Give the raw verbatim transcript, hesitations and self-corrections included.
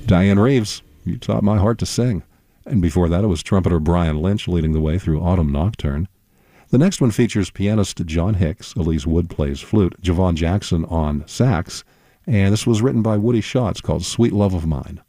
Diane Reeves, You Taught My Heart to Sing. And before that, it was trumpeter Brian Lynch leading the way through Autumn Nocturne. The next one features pianist John Hicks, Elise Wood plays flute, Javon Jackson on sax, and this was written by Woody Shaw. It's called Sweet Love of Mine.